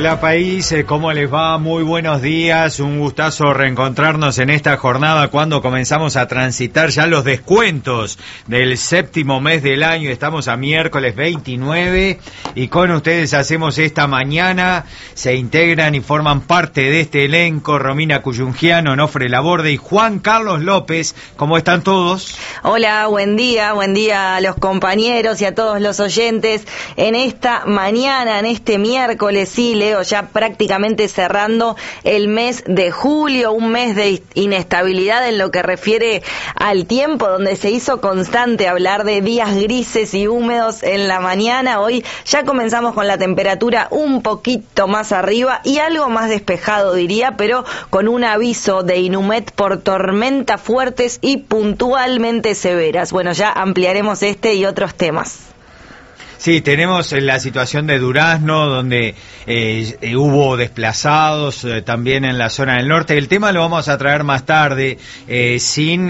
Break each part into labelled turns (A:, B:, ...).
A: Hola país, ¿cómo les va? Muy buenos días, un gustazo reencontrarnos en esta jornada cuando comenzamos a transitar ya los descuentos del séptimo mes del año. Estamos a miércoles 29 y con ustedes hacemos esta mañana. Se integran y forman parte de este elenco Romina Cuyungiano, Onofre Laborde y Juan Carlos López. ¿Cómo están todos?
B: Hola, buen día a los compañeros y a todos los oyentes. En esta mañana, en este miércoles, sí, Leo, ya prácticamente cerrando el mes de julio, un mes de inestabilidad en lo que refiere al tiempo, donde se hizo constante hablar de días grises y húmedos en la mañana. Hoy ya comenzamos con la temperatura un poquito más arriba y algo más despejado, diría, pero con un aviso de Inumet por tormentas fuertes y puntualmente severas. Bueno, ya ampliaremos este y otros temas.
A: Sí, tenemos la situación de Durazno, donde hubo desplazados también en la zona del norte. El tema lo vamos a traer más tarde, sin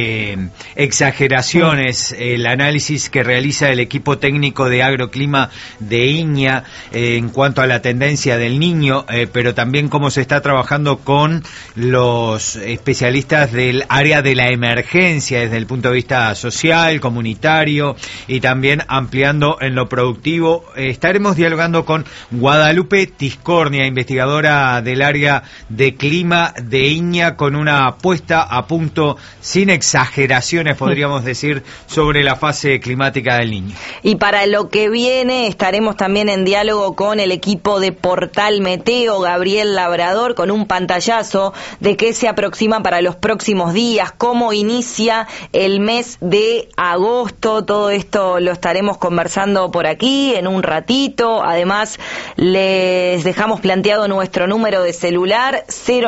A: exageraciones. El análisis que realiza el equipo técnico de agroclima de Iña en cuanto a la tendencia del Niño, pero también cómo se está trabajando con los especialistas del área de la emergencia desde el punto de vista social, comunitario y también ampliando en lo productivo. Estaremos dialogando con Guadalupe Tiscornia, investigadora del área de clima de Iña, con una puesta a punto sin exageraciones, podríamos decir, sobre la fase climática del Niño.
B: Y para lo que viene estaremos también en diálogo con el equipo de Portal Meteo, Gabriel Labrador, con un pantallazo de qué se aproxima para los próximos días, cómo inicia el mes de agosto. Todo esto lo estaremos conversando por aquí en un ratito. Además, les dejamos planteado nuestro número de celular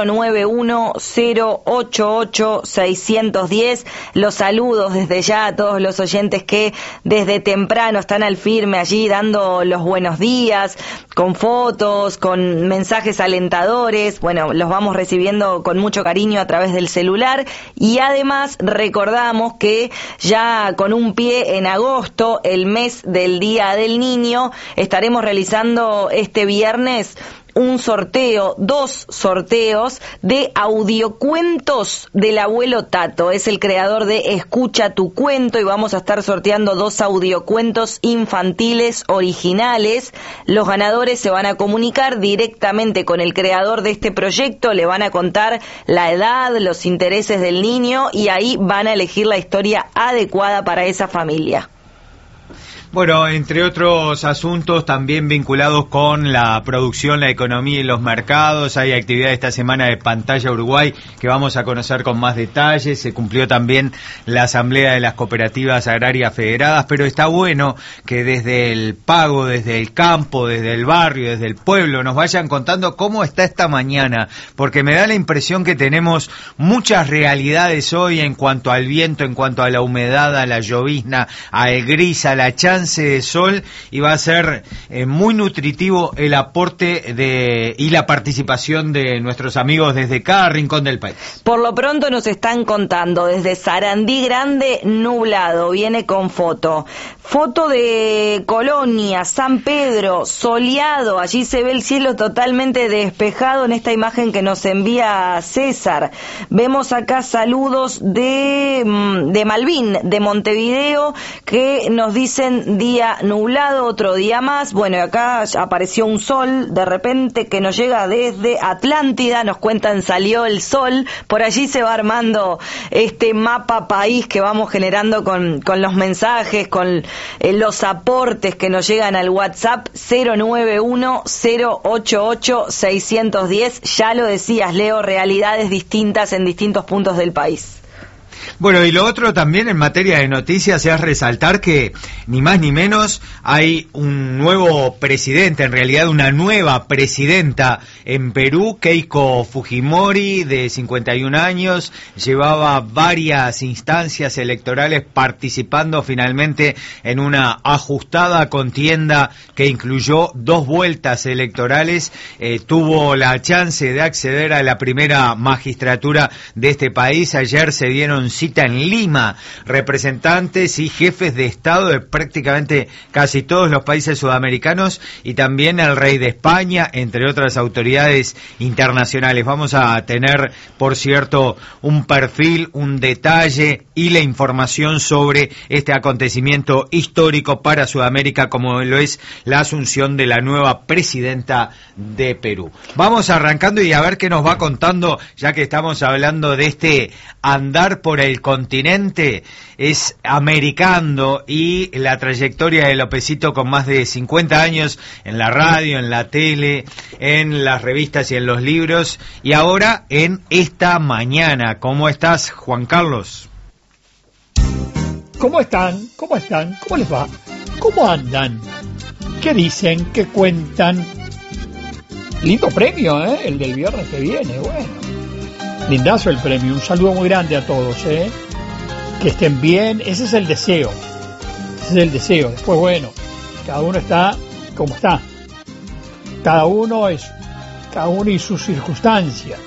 B: 091-088-610. Los saludos desde ya a todos los oyentes que desde temprano están al firme allí dando los buenos días, con fotos, con mensajes alentadores. Bueno, los vamos recibiendo con mucho cariño a través del celular y además recordamos que ya con un pie en agosto, el mes del Día del Niño, estaremos realizando este viernes dos sorteos de audiocuentos del abuelo Tato. Es el creador de Escucha tu cuento y vamos a estar sorteando 2 audiocuentos infantiles originales. Los ganadores se van a comunicar directamente con el creador de este proyecto, le van a contar la edad, los intereses del niño y ahí van a elegir la historia adecuada para esa familia.
A: Bueno, entre otros asuntos también vinculados con la producción, la economía y los mercados, hay actividad esta semana de Pantalla Uruguay que vamos a conocer con más detalles. Se cumplió también la asamblea de las cooperativas agrarias federadas, pero está bueno que desde el pago, desde el campo, desde el barrio, desde el pueblo, nos vayan contando cómo está esta mañana, porque me da la impresión que tenemos muchas realidades hoy en cuanto al viento, en cuanto a la humedad, a la llovizna, al gris, a la chance de sol, y va a ser muy nutritivo el aporte y la participación de nuestros amigos desde cada rincón del país.
B: Por lo pronto nos están contando desde Sarandí Grande, nublado, viene con foto de Colonia, San Pedro, soleado, allí se ve el cielo totalmente despejado en esta imagen que nos envía César. Vemos acá saludos de Malvin, de Montevideo, que nos dicen día nublado, otro día más. Bueno, acá apareció un sol de repente que nos llega desde Atlántida, nos cuentan salió el sol, por allí se va armando este mapa país que vamos generando con los mensajes, con los aportes que nos llegan al WhatsApp 091-088-610. Ya lo decías, Leo, realidades distintas en distintos puntos del país.
A: Bueno, y lo otro también en materia de noticias es resaltar que ni más ni menos hay un nuevo presidente, en realidad una nueva presidenta en Perú, Keiko Fujimori, de 51 años, llevaba varias instancias electorales participando finalmente en una ajustada contienda que incluyó 2 vueltas electorales, tuvo la chance de acceder a la primera magistratura de este país. Ayer se dieron cita en Lima representantes y jefes de Estado de prácticamente casi todos los países sudamericanos y también el rey de España, entre otras autoridades internacionales. Vamos a tener, por cierto, un perfil, un detalle y la información sobre este acontecimiento histórico para Sudamérica, como lo es la asunción de la nueva presidenta de Perú. Vamos arrancando y a ver qué nos va contando, ya que estamos hablando de este andar por el continente, es americano, y la trayectoria de Lopecito con más de 50 años en la radio, en la tele, en las revistas y en los libros, y ahora en Esta Mañana. ¿Cómo estás, Juan Carlos?
C: ¿Cómo están? ¿Cómo están? ¿Cómo les va? ¿Cómo andan? ¿Qué dicen? ¿Qué cuentan? Lindo premio, el del viernes que viene, bueno. Lindazo el premio, un saludo muy grande a todos, que estén bien, ese es el deseo. Después, bueno, cada uno está como está. Cada uno y sus circunstancias.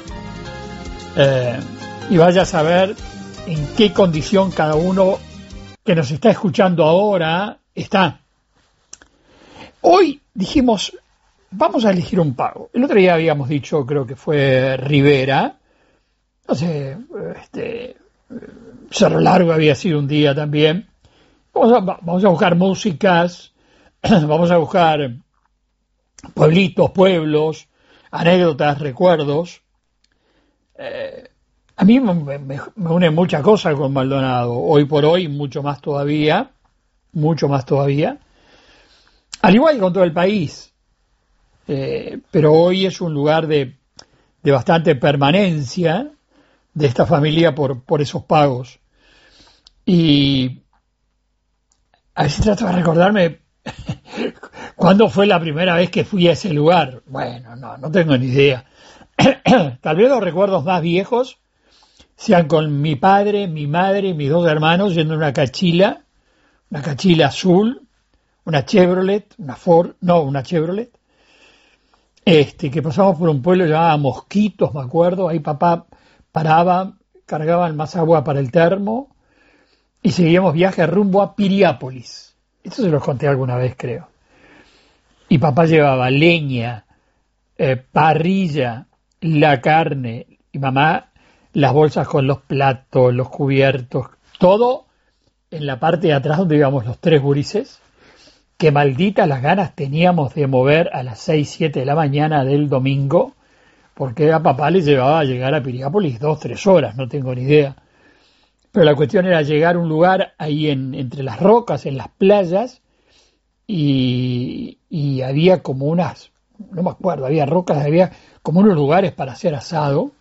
C: Y vaya a saber en qué condición cada uno que nos está escuchando ahora está. Hoy dijimos, vamos a elegir un pago. El otro día habíamos dicho, creo que fue Rivera, no sé, Cerro Largo había sido un día también. Vamos a buscar músicas, vamos a buscar pueblos, anécdotas, recuerdos. A mí me une muchas cosas con Maldonado, hoy por hoy mucho más todavía, al igual que con todo el país, pero hoy es un lugar de bastante permanencia de esta familia por esos pagos. Y a ver si trato de recordarme cuándo fue la primera vez que fui a ese lugar. Bueno, no tengo ni idea. Tal vez los recuerdos más viejos sean con mi padre, mi madre y mis dos hermanos yendo en una cachila azul, una Chevrolet, una Chevrolet, que pasamos por un pueblo llamado Mosquitos, me acuerdo. Ahí papá paraba, cargaban más agua para el termo y seguíamos viaje rumbo a Piriápolis. Esto se los conté alguna vez, creo. Y papá llevaba leña, parrilla, la carne, y mamá las bolsas con los platos, los cubiertos, todo en la parte de atrás donde íbamos los tres gurises, que malditas las ganas teníamos de mover a las 6, 7 de la mañana del domingo, porque a papá le llevaba a llegar a Piriápolis 2, 3 horas, no tengo ni idea. Pero la cuestión era llegar a un lugar ahí entre las rocas, en las playas, y había como unas, no me acuerdo, había rocas, había como unos lugares para hacer asado,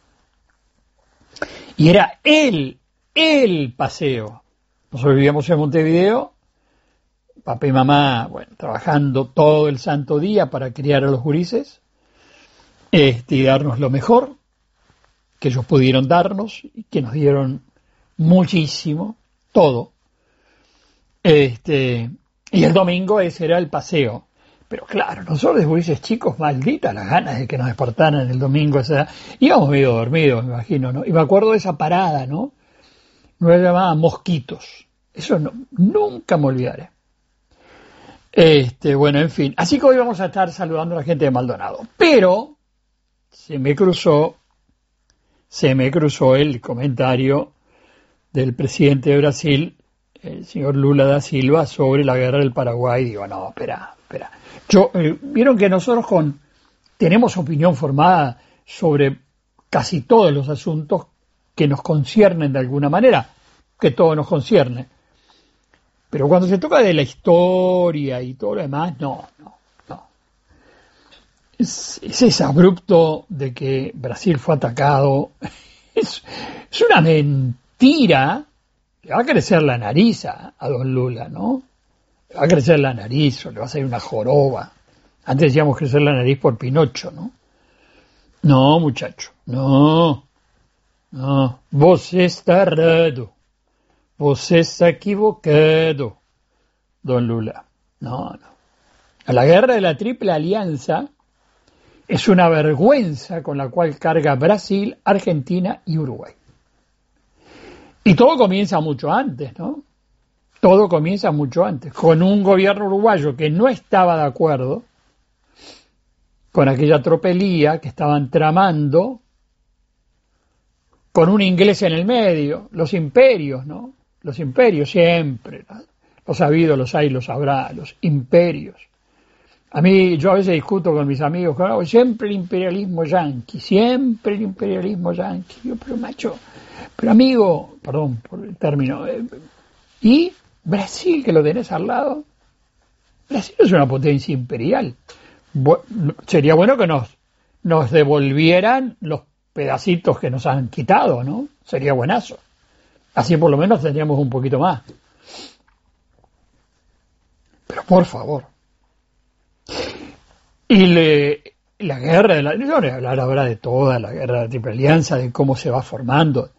C: y era el paseo. Nosotros vivíamos en Montevideo, papá y mamá, bueno, trabajando todo el santo día para criar a los gurises, y darnos lo mejor que ellos pudieron darnos, y que nos dieron muchísimo, todo. Y el domingo ese era el paseo. Pero claro, nosotros de gurises chicos, malditas las ganas de que nos despertaran el domingo. Íbamos medio dormidos, me imagino, ¿no? Y me acuerdo de esa parada, ¿no? Nos llamaban Mosquitos. Eso nunca me olvidaré. Bueno, en fin. Así que hoy vamos a estar saludando a la gente de Maldonado. Pero se me cruzó el comentario del presidente de Brasil, el señor Lula da Silva, sobre la guerra del Paraguay. Digo, no, espera. Vieron que nosotros tenemos opinión formada sobre casi todos los asuntos que nos conciernen de alguna manera, que todo nos concierne. Pero cuando se toca de la historia y todo lo demás, no. Es abrupto de que Brasil fue atacado. Es una mentira. Le va a crecer la nariz a don Lula, ¿no? Le va a crecer la nariz o le va a salir una joroba. Antes decíamos crecer la nariz por Pinocho, ¿no? No, muchacho, no. Vos está errado. Vos está equivocado, don Lula. No. La guerra de la Triple Alianza es una vergüenza con la cual carga Brasil, Argentina y Uruguay. Y todo comienza mucho antes, ¿no? Todo comienza mucho antes, con un gobierno uruguayo que no estaba de acuerdo con aquella tropelía que estaban tramando, con un inglés en el medio, los imperios, ¿no? Los imperios siempre, los ha habido, los hay, los habrá, los imperios. A mí, yo a veces discuto con mis amigos, claro, siempre el imperialismo yanqui, siempre el imperialismo yanqui. Yo, pero macho, pero amigo, perdón por el término, ¿y Brasil, que lo tenés al lado? Brasil es una potencia imperial. Sería bueno que nos devolvieran los pedacitos que nos han quitado, ¿no? Sería buenazo. Así por lo menos tendríamos un poquito más. Pero por favor. Y la guerra de yo no voy a hablar ahora de toda la guerra de la Triple Alianza, de cómo se va formando.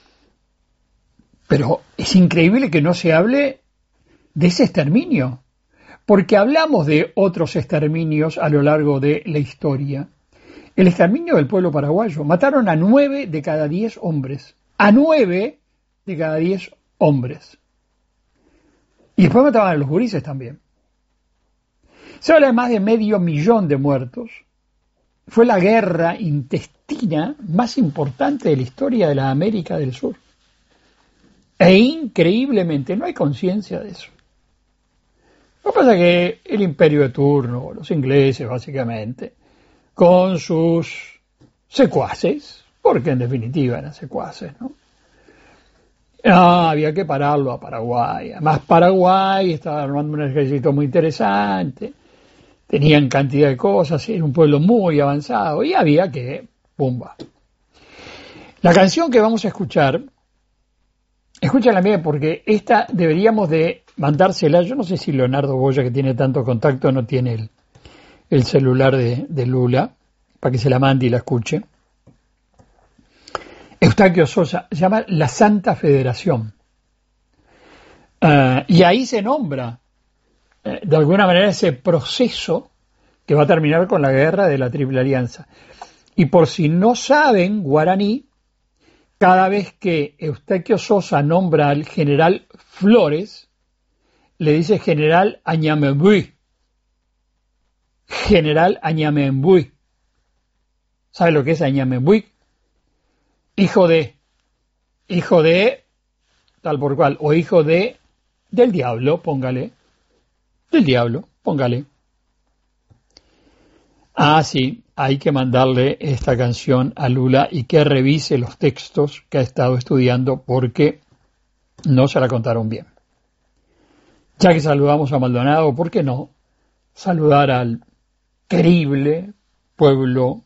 C: Pero es increíble que no se hable de ese exterminio, porque hablamos de otros exterminios a lo largo de la historia. El exterminio del pueblo paraguayo. Mataron a 9 de cada 10 hombres. A 9 de cada 10 hombres. Y después mataban a los gurises también. Se habla de más de 500.000 de muertos. Fue la guerra intestina más importante de la historia de la América del Sur. E increíblemente no hay conciencia de eso. Lo que pasa es que el imperio de turno, los ingleses básicamente, con sus secuaces, porque en definitiva eran secuaces, ¿no? Había que pararlo a Paraguay. Además Paraguay estaba armando un ejército muy interesante, tenían cantidad de cosas, era un pueblo muy avanzado y había que, pumba. La canción que vamos a escuchar, escúchala bien porque esta deberíamos de mandársela. Yo no sé si Leonardo Goya, que tiene tanto contacto, no tiene el celular de Lula, para que se la mande y la escuche. Eustaquio Sosa, se llama La Santa Federación. Y ahí se nombra, de alguna manera, ese proceso que va a terminar con la guerra de la Triple Alianza. Y por si no saben guaraní, cada vez que Eustaquio Sosa nombra al general Flores, le dice general Añamembuí. General Añamembuí. ¿Sabe lo que es Añamembuí? Hijo de, tal por cual, o hijo del diablo, póngale. Del diablo, póngale. Ah, sí, hay que mandarle esta canción a Lula y que revise los textos que ha estado estudiando porque no se la contaron bien. Ya que saludamos a Maldonado, ¿por qué no saludar al querible pueblo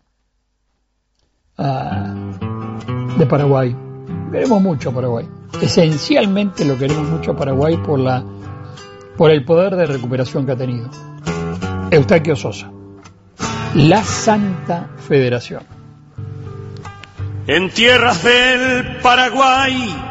C: de Paraguay? Queremos mucho a Paraguay. Esencialmente lo queremos mucho a Paraguay por el poder de recuperación que ha tenido. Eustaquio Sosa. La Santa Federación.
D: En tierras del Paraguay